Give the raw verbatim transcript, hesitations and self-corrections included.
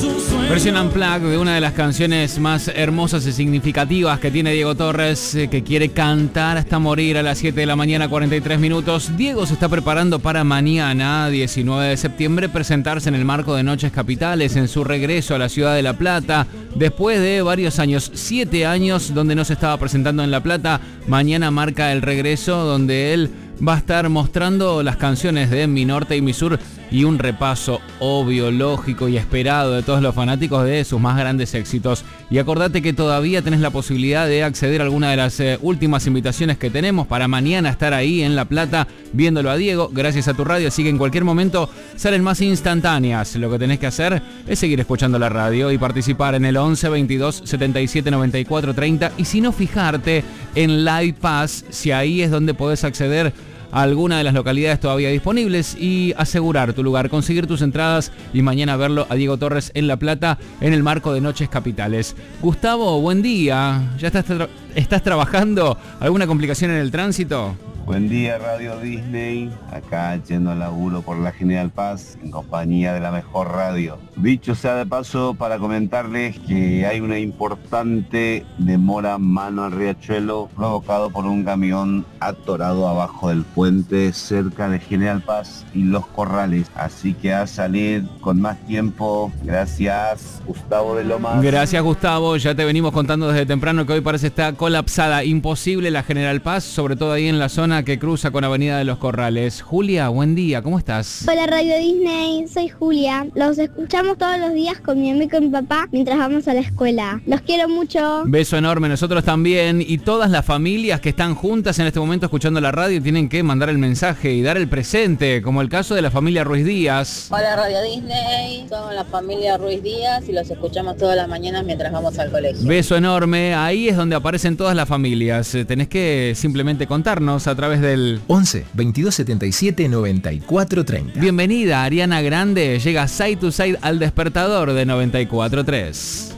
Versión unplugged de una de las canciones más hermosas y significativas que tiene Diego Torres, eh, que quiere cantar hasta morir a las siete de la mañana, cuarenta y tres minutos. Diego se está preparando para mañana, diecinueve de septiembre, presentarse en el marco de Noches Capitales, en su regreso a la ciudad de La Plata. Después de varios años, siete años donde no se estaba presentando en La Plata, mañana marca el regreso donde él va a estar mostrando las canciones de Mi Norte y Mi Sur y un repaso obvio, lógico y esperado de todos los fanáticos de sus más grandes éxitos. Y acordate que todavía tenés la posibilidad de acceder a alguna de las eh, últimas invitaciones que tenemos para mañana estar ahí en La Plata viéndolo a Diego, gracias a tu radio, así que en cualquier momento salen más instantáneas. Lo que tenés que hacer es seguir escuchando la radio y participar en el once veintidós setenta y siete noventa y cuatro treinta, y si no, fijarte en Live Pass, si ahí es donde podés acceder a alguna de las localidades todavía disponibles y asegurar tu lugar, conseguir tus entradas y mañana verlo a Diego Torres en La Plata en el marco de Noches Capitales. Gustavo, buen día. ¿Ya estás, tra- estás trabajando? ¿Alguna complicación en el tránsito? Buen día, Radio Disney, acá yendo al laburo por la General Paz en compañía de la mejor radio. Dicho sea de paso, para comentarles que hay una importante demora mano al riachuelo provocado por un camión atorado abajo del puente cerca de General Paz y Los Corrales, así que a salir con más tiempo. Gracias, Gustavo de Lomas. Gracias, Gustavo, ya te venimos contando desde temprano que hoy parece estar colapsada, imposible la General Paz, sobre todo ahí en la zona que cruza con Avenida de los Corrales. Julia, buen día, ¿cómo estás? Hola Radio Disney, soy Julia. Los escuchamos todos los días con mi amigo y mi papá mientras vamos a la escuela. Los quiero mucho. Beso enorme, nosotros también. Y todas las familias que están juntas en este momento escuchando la radio tienen que mandar el mensaje y dar el presente, como el caso de la familia Ruiz Díaz. Hola Radio Disney, somos la familia Ruiz Díaz y los escuchamos todas las mañanas mientras vamos al colegio. Beso enorme, ahí es donde aparecen todas las familias. Eh, Tenés que simplemente contarnos a través del once veintidós setenta y siete noventa y cuatro treinta. Bienvenida Ariana Grande, llega Side to Side al despertador de noventa y cuatro tres.